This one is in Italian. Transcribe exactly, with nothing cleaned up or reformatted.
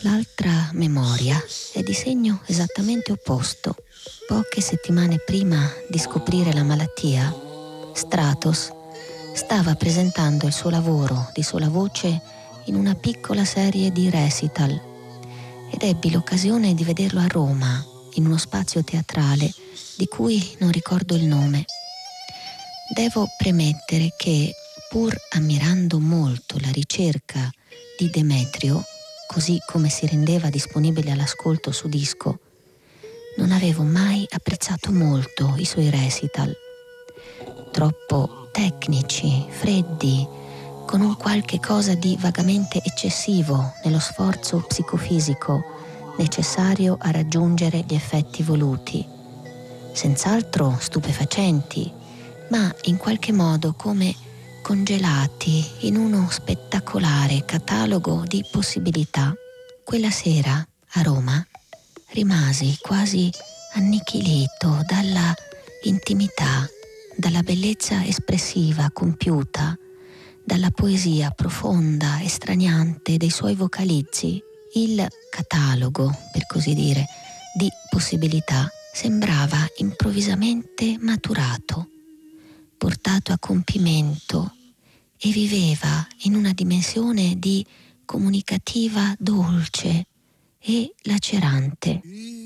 L'altra memoria è di segno esattamente opposto. Poche settimane prima di scoprire la malattia, Stratos stava presentando il suo lavoro di sola voce in una piccola serie di recital ed ebbi l'occasione di vederlo a Roma, in uno spazio teatrale di cui non ricordo il nome. Devo premettere che, pur ammirando molto la ricerca di Demetrio, così come si rendeva disponibile all'ascolto su disco, non avevo mai apprezzato molto i suoi recital. Troppo tecnici, freddi, con un qualche cosa di vagamente eccessivo nello sforzo psicofisico necessario a raggiungere gli effetti voluti. Senz'altro stupefacenti, ma in qualche modo come congelati in uno spettacolare catalogo di possibilità. Quella sera, a Roma, rimasi quasi annichilito dalla intimità, dalla bellezza espressiva compiuta, dalla poesia profonda e straniante dei suoi vocalizzi. Il catalogo, per così dire, di possibilità sembrava improvvisamente maturato, portato a compimento, e viveva in una dimensione di comunicativa dolce e lacerante.